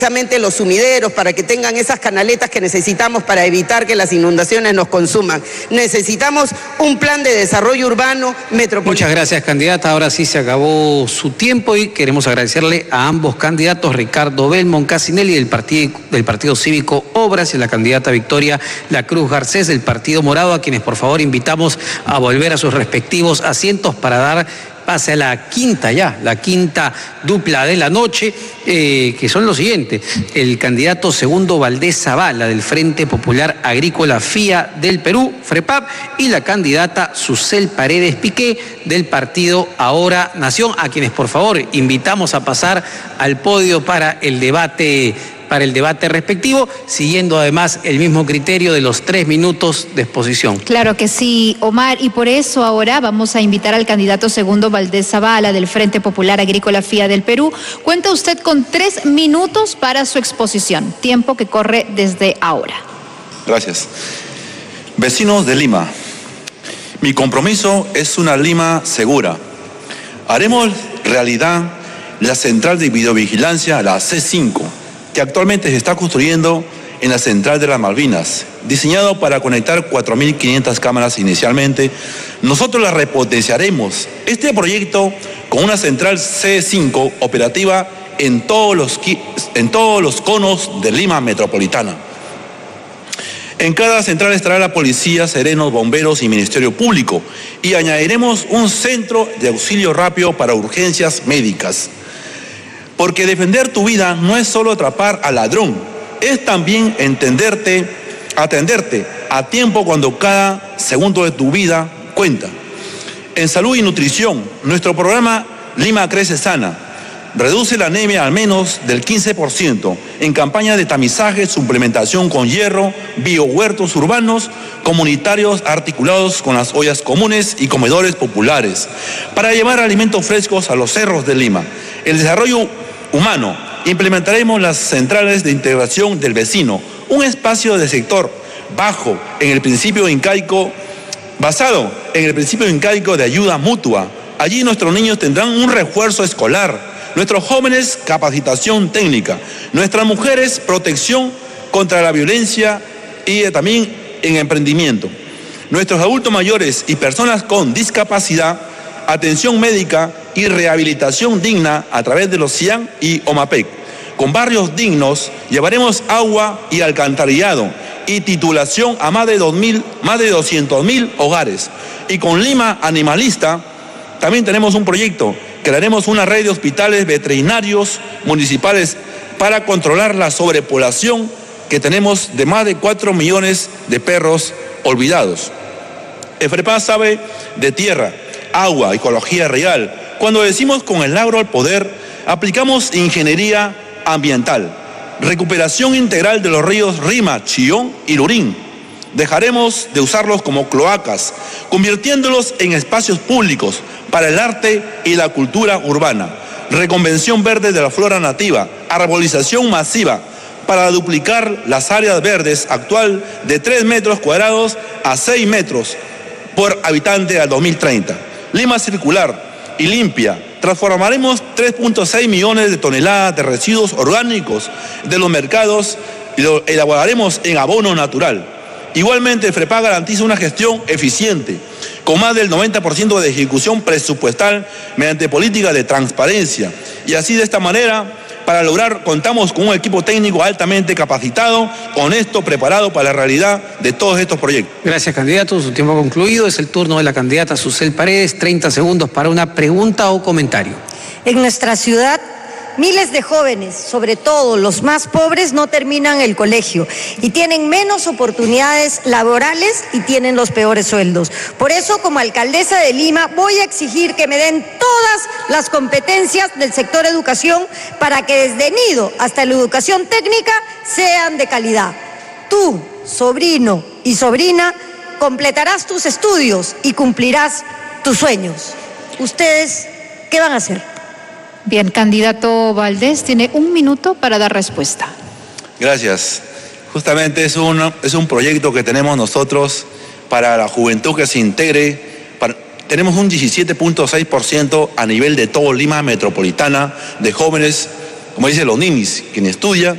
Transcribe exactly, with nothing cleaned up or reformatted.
los sumideros, para que tengan esas canaletas que necesitamos para evitar que las inundaciones nos consuman. Necesitamos un plan de desarrollo urbano metropolitano. Muchas gracias, candidata. Ahora sí se acabó su tiempo y queremos agradecerle a ambos candidatos, Ricardo Belmont Casinelli del Partido, del Partido Cívico Obras y la candidata Victoria La Cruz Garcés del Partido Morado, a quienes por favor invitamos a volver a sus respectivos asientos para dar pase a la quinta ya, la quinta dupla de la noche, eh, que son los siguientes: el candidato segundo Valdés Zavala del Frente Popular Agrícola FIA del Perú, FREPAP, y la candidata Susel Paredes Piqué del Partido Ahora Nación, a quienes por favor invitamos a pasar al podio para el debate para el debate respectivo, siguiendo además el mismo criterio de los tres minutos de exposición. Claro que sí, Omar, y por eso ahora vamos a invitar al candidato segundo Valdés Zavala del Frente Popular Agrícola FIA del Perú. Cuenta usted con tres minutos para su exposición, tiempo que corre desde ahora. Gracias. Vecinos de Lima, mi compromiso es una Lima segura. Haremos realidad la central de videovigilancia, la C cinco, que actualmente se está construyendo en la central de las Malvinas, diseñado para conectar cuatro mil quinientas cámaras inicialmente. Nosotros la repotenciaremos. Este proyecto con una central C cinco operativa en todos los, en todos los conos de Lima metropolitana. En cada central estará la policía, serenos, bomberos y Ministerio Público, y añadiremos un centro de auxilio rápido para urgencias médicas. Porque defender tu vida no es solo atrapar al ladrón, es también entenderte, atenderte a tiempo cuando cada segundo de tu vida cuenta. En salud y nutrición, nuestro programa Lima Crece Sana reduce la anemia al menos del quince por ciento en campañas de tamizaje, suplementación con hierro, biohuertos urbanos, comunitarios articulados con las ollas comunes y comedores populares, para llevar alimentos frescos a los cerros de Lima. El desarrollo humano, implementaremos las centrales de integración del vecino, un espacio de sector bajo en el principio incaico, basado en el principio incaico de ayuda mutua. Allí nuestros niños tendrán un refuerzo escolar, nuestros jóvenes capacitación técnica, nuestras mujeres protección contra la violencia y también en emprendimiento, nuestros adultos mayores y personas con discapacidad, atención médica y rehabilitación digna a través de los CIAN y OMAPEC. Con barrios dignos llevaremos agua y alcantarillado y titulación a más de dos mil, más de doscientos mil hogares. Y con Lima Animalista también tenemos un proyecto. Crearemos una red de hospitales veterinarios municipales para controlar la sobrepoblación que tenemos de más de cuatro millones de perros olvidados. El FREPAP sabe de tierra, agua, ecología real. Cuando decimos con el agro al poder, aplicamos ingeniería ambiental, recuperación integral de los ríos Rima, Chillón y Lurín. Dejaremos de usarlos como cloacas, convirtiéndolos en espacios públicos para el arte y la cultura urbana. Reconvención verde de la flora nativa, arbolización masiva para duplicar las áreas verdes actual de tres metros cuadrados a seis metros por habitante al dos mil treinta. Lima circular y limpia. Transformaremos tres punto seis millones de toneladas de residuos orgánicos de los mercados y lo elaboraremos en abono natural. Igualmente, FREPAP garantiza una gestión eficiente, con más del noventa por ciento de ejecución presupuestal mediante políticas de transparencia. Y así, de esta manera, para lograr, contamos con un equipo técnico altamente capacitado, honesto, preparado para la realidad de todos estos proyectos. Gracias, candidato. Su tiempo concluido. Es el turno de la candidata Susel Paredes. treinta segundos para una pregunta o comentario. En nuestra ciudad, miles de jóvenes, sobre todo los más pobres, no terminan el colegio y tienen menos oportunidades laborales y tienen los peores sueldos. Por eso, como alcaldesa de Lima, voy a exigir que me den todas las competencias del sector educación para que desde nido hasta la educación técnica sean de calidad. Tú, sobrino y sobrina, completarás tus estudios y cumplirás tus sueños. ¿Ustedes qué van a hacer? Bien, candidato Valdés, tiene un minuto para dar respuesta. Gracias. Justamente es un, es un proyecto que tenemos nosotros para la juventud que se integre. Para, tenemos un diecisiete punto seis por ciento a nivel de todo Lima metropolitana de jóvenes, como dice los ninis, quien estudia,